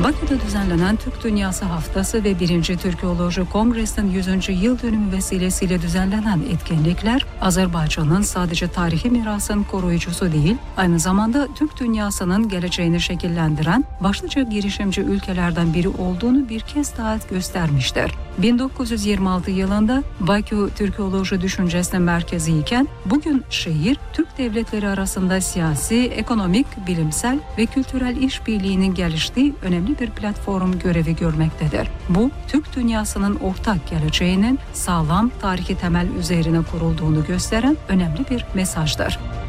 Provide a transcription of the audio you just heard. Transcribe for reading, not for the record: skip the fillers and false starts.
Bakü'de düzenlenen Türk Dünyası Haftası ve 1. Türkoloji Kongresi'nin 100. yıl dönümü vesilesiyle düzenlenen etkinlikler, Azerbaycan'ın sadece tarihi mirasın koruyucusu değil, aynı zamanda Türk dünyasının geleceğini şekillendiren başlıca girişimci ülkelerden biri olduğunu bir kez daha göstermiştir. 1926 yılında Bakü Türkoloji düşüncesinin merkezi iken, bugün şehir, Türk devletleri arasında siyasi, ekonomik, bilimsel ve kültürel işbirliğinin geliştiği önemli bir platform görevi görmektedir. Bu, Türk dünyasının ortak geleceğinin sağlam tarihi temel üzerine kurulduğunu gösteren önemli bir mesajdır.